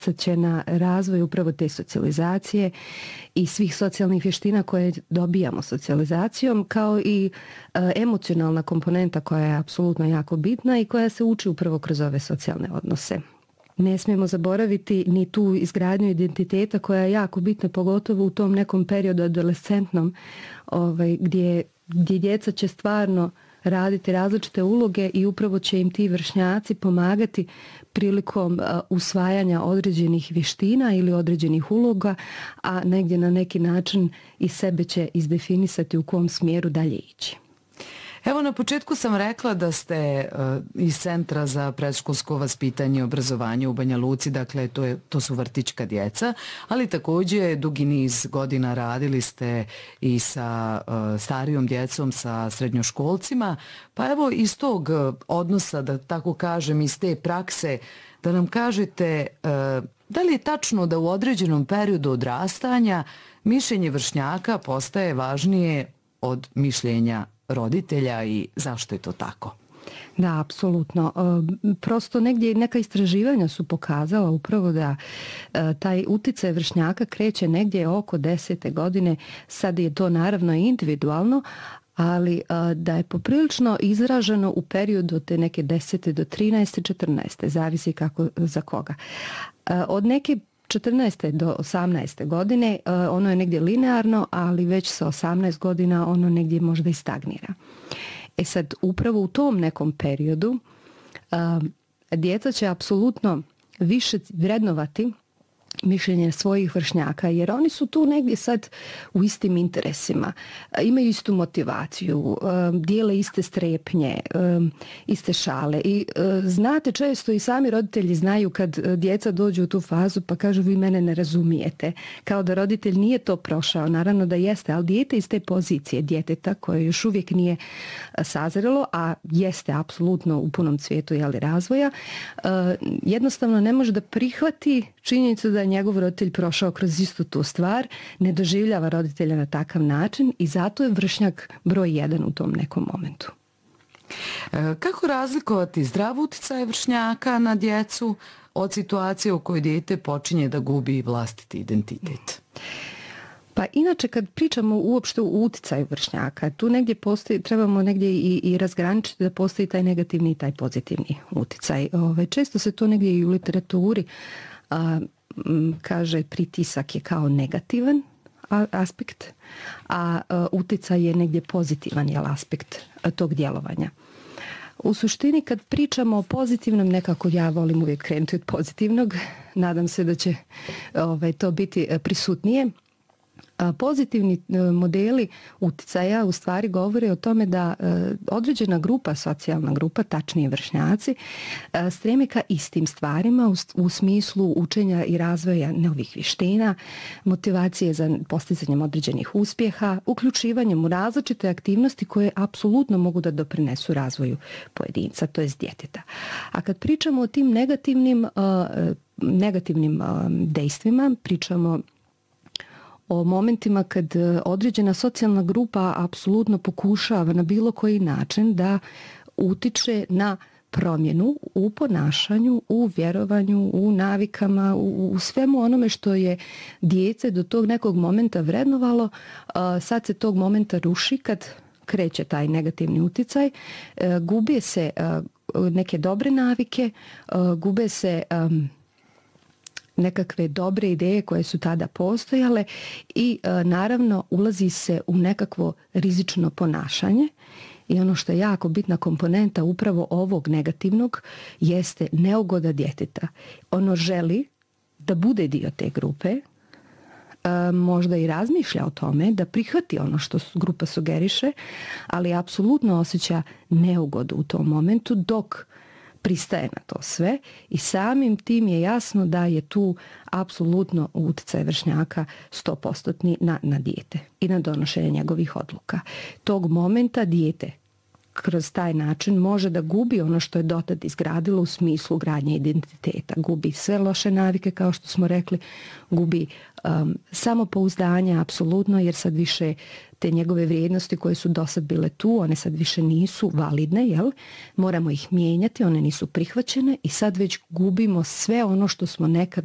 će na razvoj upravo te socijalizacije i svih socijalnih vještina koje dobijamo socijalizacijom, kao i emocionalna komponenta koja je apsolutno jako bitna i koja se uči upravo kroz ove socijalne odnose. Ne smijemo zaboraviti ni tu izgradnju identiteta koja je jako bitna, pogotovo u tom nekom periodu adolescentnom, gdje djeca će stvarno raditi različite uloge i upravo će im ti vršnjaci pomagati prilikom usvajanja određenih vještina ili određenih uloga, a negdje na neki način i sebe će izdefinisati u kom smjeru dalje ići. Evo, na početku sam rekla da ste iz Centra za predškolsko vaspitanje i obrazovanje u Banja Luci, dakle to su vrtićka djeca, ali također dugi niz godina radili ste i sa starijom djecom, sa srednjoškolcima, pa evo iz tog odnosa, da tako kažem, iz te prakse, da nam kažete da li je tačno da u određenom periodu odrastanja mišljenje vršnjaka postaje važnije od mišljenja roditelja i zašto je to tako? Da, apsolutno. Prosto negdje neka istraživanja su pokazala upravo da taj uticaj vršnjaka kreće negdje oko 10. godine. Sad je to naravno individualno, ali da je poprilično izraženo u periodu od te neke 10. do 13. 14. Zavisi kako za koga. Od neke 14. do 18. godine ono je negdje linearno, ali već sa 18 godina ono negdje možda i stagnira. Sad, upravo u tom nekom periodu djeca će apsolutno više vrednovati mišljenje svojih vršnjaka, jer oni su tu negdje sad u istim interesima, imaju istu motivaciju, dijele iste strepnje, iste šale i znate, često i sami roditelji znaju kad djeca dođu u tu fazu pa kažu vi mene ne razumijete, kao da roditelj nije to prošao, naravno da jeste, ali dijete iz te pozicije djeteta koje još uvijek nije sazrelo, a jeste apsolutno u punom cvijetu razvoja, jednostavno ne može da prihvati činjenicu da je njegov roditelj prošao kroz istu tu stvar, ne doživljava roditelja na takav način i zato je vršnjak broj 1 u tom nekom momentu. Kako razlikovati zdrav uticaj vršnjaka na djecu od situacije u kojoj dijete počinje da gubi vlastiti identitet? Pa inače kad pričamo uopšte o uticaju vršnjaka, tu negdje postoji, trebamo negdje i razgraničiti da postoji taj negativni i taj pozitivni uticaj. Često se to negdje i u literaturi kaže pritisak je kao negativan aspekt, a uticaj je negdje pozitivan aspekt tog djelovanja. U suštini kad pričamo o pozitivnom, nekako ja volim uvijek krenuti od pozitivnog, nadam se da će to biti prisutnije. Pozitivni modeli uticaja u stvari govore o tome da određena grupa, socijalna grupa, tačnije vršnjaci, streme ka istim stvarima u smislu učenja i razvoja novih vještina, motivacije za postizanjem određenih uspjeha, uključivanjem u različite aktivnosti koje apsolutno mogu da doprinesu razvoju pojedinca, to jest djeteta. A kad pričamo o tim negativnim dejstvima, pričamo o momentima kad određena socijalna grupa apsolutno pokušava na bilo koji način da utiče na promjenu u ponašanju, u vjerovanju, u navikama, u svemu onome što je dijete do tog nekog momenta vrednovalo, sad se tog momenta ruši kad kreće taj negativni uticaj, gube se neke dobre navike, gube se nekakve dobre ideje koje su tada postojale i naravno ulazi se u nekakvo rizično ponašanje i ono što je jako bitna komponenta upravo ovog negativnog jeste neugoda djeteta. Ono želi da bude dio te grupe, možda i razmišlja o tome da prihvati ono što grupa sugeriše, ali apsolutno osjeća neugodu u tom momentu dok pristaje na to sve i samim tim je jasno da je tu apsolutno utjecaj vršnjaka 100% na dijete i na donošenje njegovih odluka. Tog momenta dijete kroz taj način može da gubi ono što je dotad izgradilo u smislu gradnje identiteta. Gubi sve loše navike, kao što smo rekli, gubi samopouzdanje, apsolutno, jer sad više te njegove vrijednosti koje su dosad bile tu, one sad više nisu validne, jel? Moramo ih mijenjati, one nisu prihvaćene i sad već gubimo sve ono što smo nekad